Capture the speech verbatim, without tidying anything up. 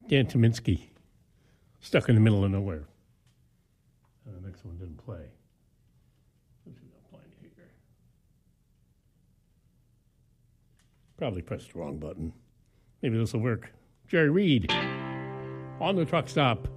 Dan Tominski, Stuck in the Middle of Nowhere. And the next one didn't play. Let's see if I'll find it here. Probably pressed the wrong button. Maybe this will work. Jerry Reed, On the Truck Stop.